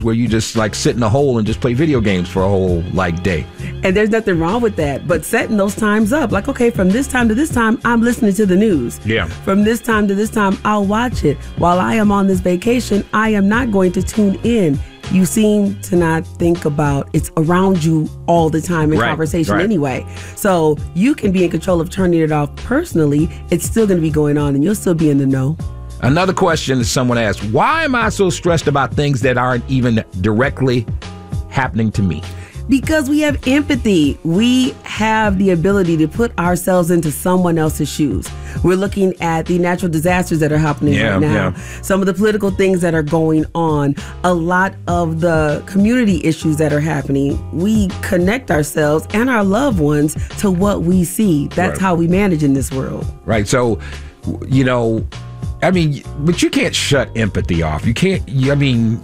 where you just like sit in a hole and just play video games for a whole like day. And there's nothing wrong with that, but setting those times up, like, okay, from this time to this time, I'm listening to the news. Yeah. From this time to this time, I'll watch it. While I am on this vacation, I am not going to tune in. You seem to not think about it's around you all the time in conversation anyway. So you can be in control of turning it off personally. It's still going to be going on and you'll still be in the know. Another question that someone asked, why am I so stressed about things that aren't even directly happening to me? Because we have empathy. We have the ability to put ourselves into someone else's shoes. We're looking at the natural disasters that are happening right now. Some of the political things that are going on. A lot of the community issues that are happening. We connect ourselves and our loved ones to what we see. That's how we manage in this world. Right. So, you know, I mean, but you can't shut empathy off. You can't. I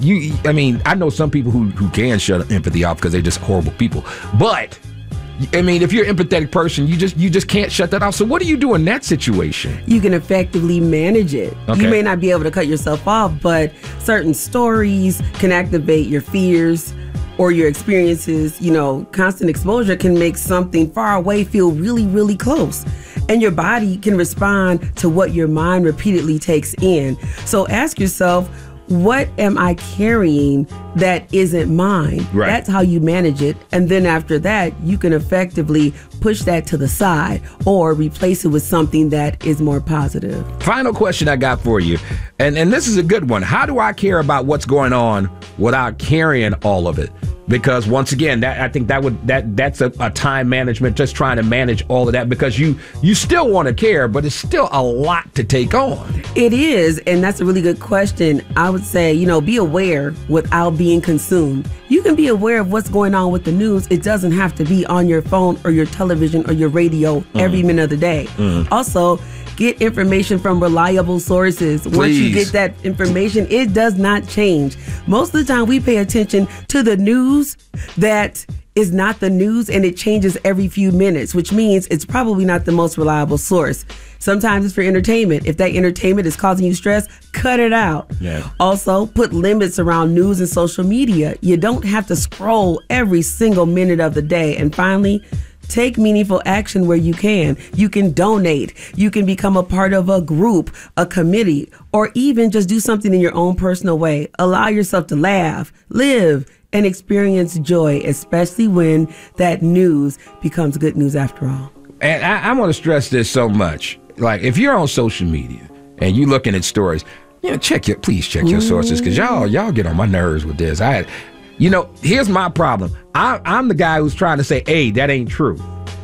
mean, I know some people who can shut empathy off because they're just horrible people. But I mean, if you're an empathetic person, you just can't shut that off. So what do you do in that situation? You can effectively manage it. Okay. You may not be able to cut yourself off, but certain stories can activate your fears or your experiences. You know, constant exposure can make something far away feel really, really close. And your body can respond to what your mind repeatedly takes in. So ask yourself, what am I carrying that isn't mine? Right. That's how you manage it. And then after that, you can effectively push that to the side or replace it with something that is more positive. Final question I got for you. And this is a good one. How do I care about what's going on without carrying all of it? Because once again, I think that's a time management, just trying to manage all of that, because you still want to care, but it's still a lot to take on. It is, and that's a really good question. I would say, you know, be aware without being consumed. You can be aware of what's going on with the news. It doesn't have to be on your phone or your television or your radio every minute of the day. Also, get information from reliable sources. Please. Once you get that information, it does not change. Most of the time we pay attention to the news that is not the news, and it changes every few minutes, which means it's probably not the most reliable source. Sometimes it's for entertainment. If that entertainment is causing you stress, cut it out. Yeah. Also, put limits around news and social media. You don't have to scroll every single minute of the day. And finally, take meaningful action where you can. You can donate. You can become a part of a group, a committee, or even just do something in your own personal way. Allow yourself to laugh, live, and experience joy, especially when that news becomes good news after all. And I want to stress this so much. Like, if you're on social media and you're looking at stories, you know, please check your sources, because y'all get on my nerves with this. You know, here's my problem. I'm the guy who's trying to say, hey, that ain't true.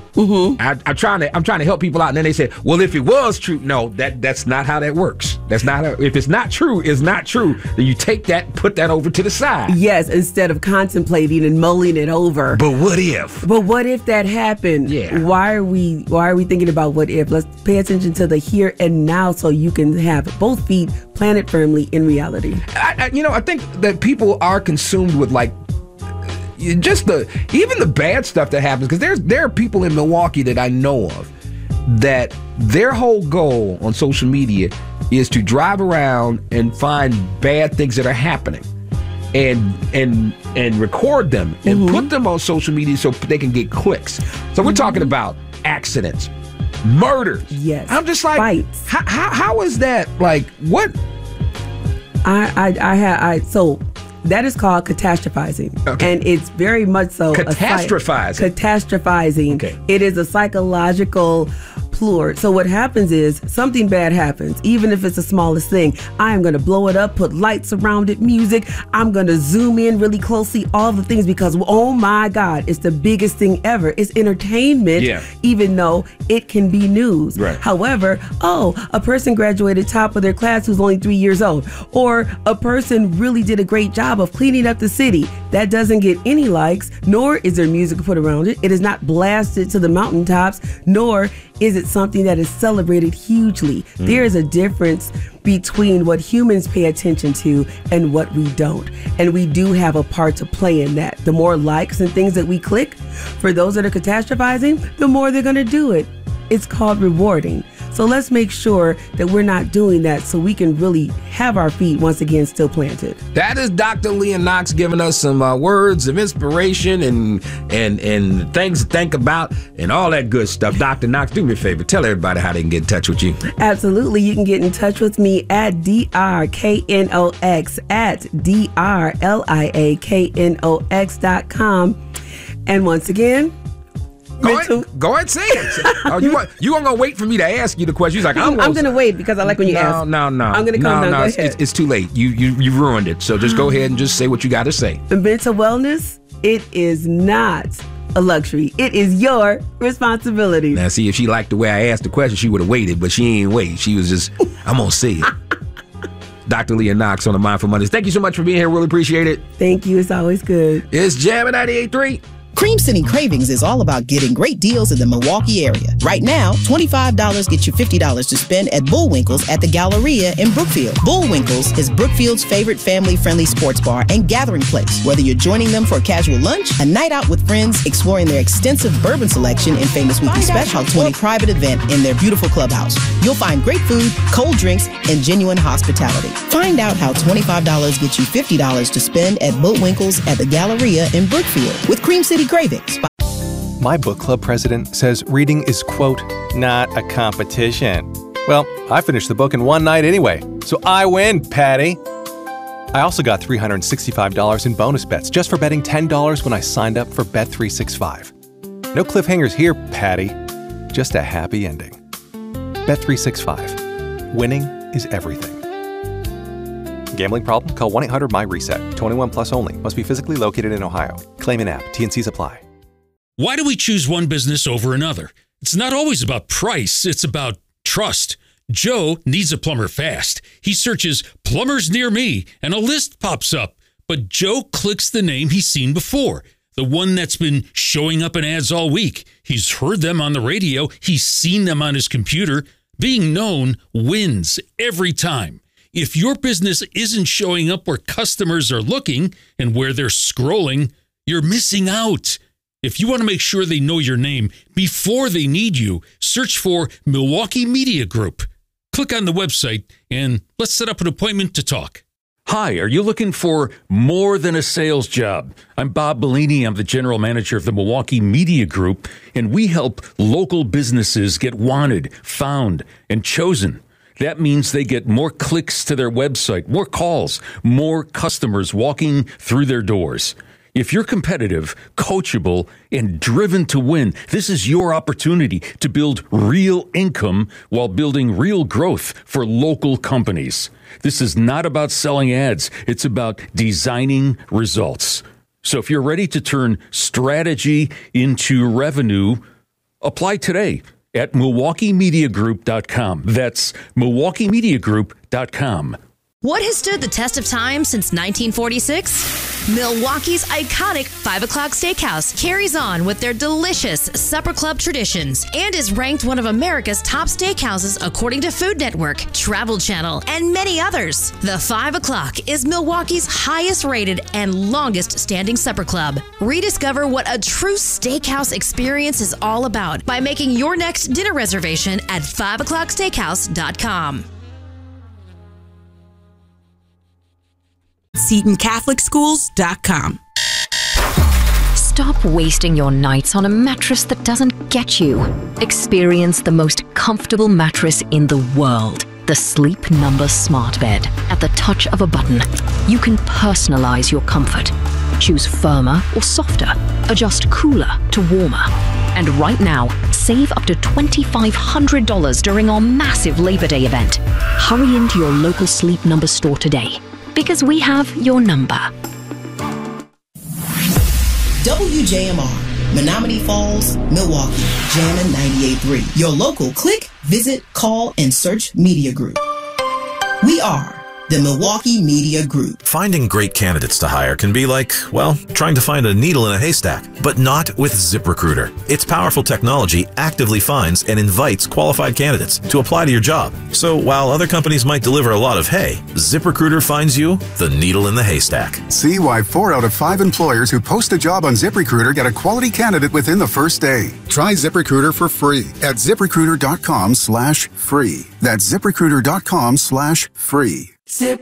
I'm trying to help people out, and then they say, well, if it was true, no, that's not how that works. That's not how, if it's not true, it's not true. Then you take that, put that over to the side. Yes, instead of contemplating and mulling it over. But what if? But what if that happened? Yeah. Why are we thinking about what if? Let's pay attention to the here and now, so you can have both feet planted firmly in reality. I think that people are consumed with like just even the bad stuff that happens, because there are people in Milwaukee that I know of that their whole goal on social media is to drive around and find bad things that are happening and record them and put them on social media so they can get clicks. So we're talking about accidents, murders. Yes. I'm just like, fights. How is that? Like, what? So that is called catastrophizing. Okay. And it's very much so catastrophizing. Catastrophizing. Okay. It is a psychological plur. So what happens is something bad happens, even if it's the smallest thing. I am going to blow it up, put lights around it, music. I'm going to zoom in really closely, all the things, because, oh my God, it's the biggest thing ever. It's entertainment, even though it can be news. Right. However, a person graduated top of their class who's only 3 years old, or a person really did a great job of cleaning up the city. That doesn't get any likes, nor is there music put around it. It is not blasted to the mountaintops, nor is it something that is celebrated hugely. There is a difference between what humans pay attention to and what we don't. And we do have a part to play in that. The more likes and things that we click, for those that are catastrophizing, the more they're going to do it. It's called rewarding. So let's make sure that we're not doing that so we can really have our feet once again still planted. That is Dr. Leah Knox giving us some words of inspiration and things to think about and all that good stuff. Dr. Knox, do me a favor. Tell everybody how they can get in touch with you. Absolutely. You can get in touch with me at DRKNOX at DRLIAKNOX.com. And once again, Go ahead, say it. Oh, you weren't gonna wait for me to ask you the question. You're like, I'm gonna wait because I like when you ask. No. I'm gonna come down. Go ahead. It's too late. You ruined it. So just go ahead and just say what you got to say. Mental wellness, it is not a luxury. It is your responsibility. Now, see, if she liked the way I asked the question, she would have waited, but she ain't wait. She was just, I'm gonna say it. Dr. Leah Knox on the Mindful Mondays. Thank you so much for being here. Really appreciate it. Thank you. It's always good. It's Jammin' 98.3. Cream City Cravings is all about getting great deals in the Milwaukee area. Right now, $25 gets you $50 to spend at Bullwinkle's at the Galleria in Brookfield. Bullwinkle's is Brookfield's favorite family-friendly sports bar and gathering place. Whether you're joining them for a casual lunch, a night out with friends, exploring their extensive bourbon selection and famous weekly special, 20 private event in their beautiful clubhouse. You'll find great food, cold drinks, and genuine hospitality. Find out how $25 gets you $50 to spend at Bullwinkle's at the Galleria in Brookfield with Cream City Cravings. My book club president says reading is, quote, not a competition. Well, I finished the book in one night anyway, so I win, Patty. I also got $365 in bonus bets just for betting $10 when I signed up for Bet365. No cliffhangers here, Patty. Just a happy ending. Bet365. Winning is everything. Gambling problem? Call 1-800-MY-RESET. 21 plus only. Must be physically located in Ohio. Claim in app. T&Cs apply. Why do we choose one business over another? It's not always about price. It's about trust. Joe needs a plumber fast. He searches plumbers near me and a list pops up. But Joe clicks the name he's seen before. The one that's been showing up in ads all week. He's heard them on the radio. He's seen them on his computer. Being known wins every time. If your business isn't showing up where customers are looking and where they're scrolling, you're missing out. If you want to make sure they know your name before they need you, search for Milwaukee Media Group. Click on the website and let's set up an appointment to talk. Hi, are you looking for more than a sales job? I'm Bob Bellini. I'm the general manager of the Milwaukee Media Group, and we help local businesses get wanted, found, and chosen. That means they get more clicks to their website, more calls, more customers walking through their doors. If you're competitive, coachable, and driven to win, this is your opportunity to build real income while building real growth for local companies. This is not about selling ads. It's about designing results. So if you're ready to turn strategy into revenue, apply today at MilwaukeeMediaGroup.com. That's MilwaukeeMediaGroup.com. What has stood the test of time since 1946? Milwaukee's iconic 5 o'clock steakhouse carries on with their delicious supper club traditions and is ranked one of America's top steakhouses according to Food Network, Travel Channel, and many others. The 5 o'clock is Milwaukee's highest rated and longest standing supper club. Rediscover what a true steakhouse experience is all about by making your next dinner reservation at 5o'clocksteakhouse.com. SetonCatholicSchools.com. Stop wasting your nights on a mattress that doesn't get you. Experience the most comfortable mattress in the world. The Sleep Number Smart Bed. At the touch of a button, you can personalize your comfort. Choose firmer or softer. Adjust cooler to warmer. And right now, save up to $2,500 during our massive Labor Day event. Hurry into your local Sleep Number store today, because we have your number. WJMR, Menominee Falls, Milwaukee, Jammin' 98.3. Your local click, visit, call, and search media group. We are The Milwaukee Media Group. Finding great candidates to hire can be like, well, trying to find a needle in a haystack, but not with ZipRecruiter. Its powerful technology actively finds and invites qualified candidates to apply to your job. So while other companies might deliver a lot of hay, ZipRecruiter finds you the needle in the haystack. See why 4 out of 5 employers who post a job on ZipRecruiter get a quality candidate within the first day. Try ZipRecruiter for free at ZipRecruiter.com/free. That's ZipRecruiter.com/free. Zip